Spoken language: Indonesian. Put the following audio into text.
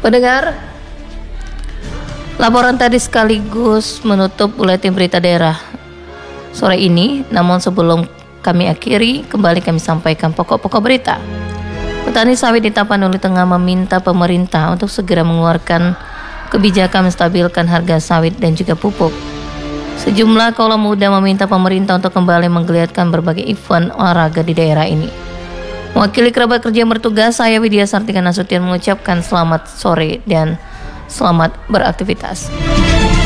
Pendengar, laporan tadi sekaligus menutup buletin berita daerah sore ini. Namun sebelum kami akhiri, kembali kami sampaikan pokok-pokok berita. Petani sawit di Tapanuli Tengah meminta pemerintah untuk segera mengeluarkan kebijakan menstabilkan harga sawit dan juga pupuk. Sejumlah kaula muda meminta pemerintah untuk kembali menggeliatkan berbagai event olahraga di daerah ini. Mewakili kerabat kerja yang bertugas, saya Widya Sartika Nasution mengucapkan selamat sore dan selamat beraktivitas.